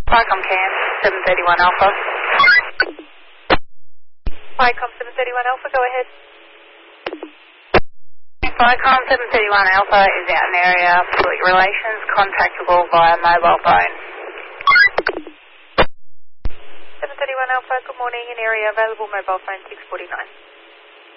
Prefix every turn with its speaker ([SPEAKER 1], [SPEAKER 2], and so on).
[SPEAKER 1] Vicom Cam 731 Alpha.
[SPEAKER 2] Vicom 731 Alpha, go ahead.
[SPEAKER 1] Vicom 731 Alpha is out in area, public relations, contactable via mobile phone.
[SPEAKER 2] 731 Alpha, good morning, in area, available mobile phone 649.